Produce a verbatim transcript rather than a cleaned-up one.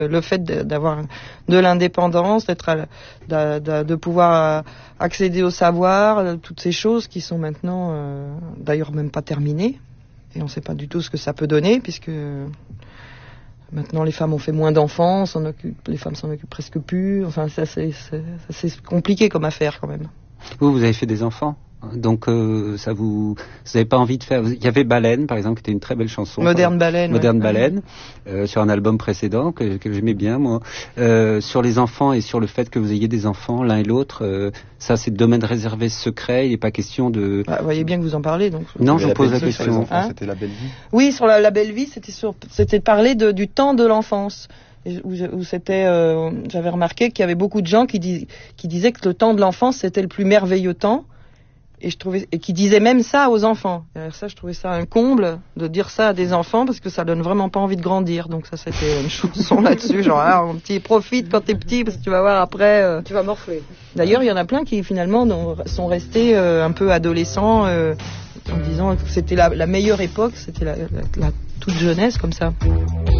Le fait d'avoir de l'indépendance, d'être à, de, de, de pouvoir accéder au savoir, toutes ces choses qui sont maintenant, euh, d'ailleurs même pas terminées, et on ne sait pas du tout ce que ça peut donner, puisque maintenant les femmes ont fait moins d'enfants, s'en occupent, les femmes s'en occupent presque plus. Enfin, ça c'est, c'est, c'est compliqué comme affaire quand même. Vous, vous avez fait des enfants ? Donc euh, ça vous, vous n'avez pas envie de faire. Il y avait Baleine par exemple qui était une très belle chanson. Moderne Baleine. Moderne ouais. Baleine euh, sur un album précédent que, que j'aimais bien moi. Euh, sur les enfants et sur le fait que vous ayez des enfants l'un et l'autre, euh, ça c'est domaine réservé secret. Il n'est pas question de. Ah, vous voyez bien que vous en parlez donc. Non, je vous pose la question. Enfants, hein c'était la belle vie. Oui, sur la, la belle vie, c'était sur, c'était de parler de, du temps de l'enfance. Où, où c'était, euh, j'avais remarqué qu'il y avait beaucoup de gens qui, dis, qui disaient que le temps de l'enfance c'était le plus merveilleux temps. Et je trouvais, et qui disait même ça aux enfants. Et alors ça, je trouvais ça un comble de dire ça à des enfants parce que ça donne vraiment pas envie de grandir. Donc ça, c'était une chanson là-dessus, genre ah, mon petit, profite quand t'es petit parce que tu vas voir après. Euh... Tu vas morfler. D'ailleurs, il y en a plein qui finalement sont restés euh, un peu adolescents euh, en disant que c'était la, la meilleure époque, c'était la, la, la toute jeunesse comme ça.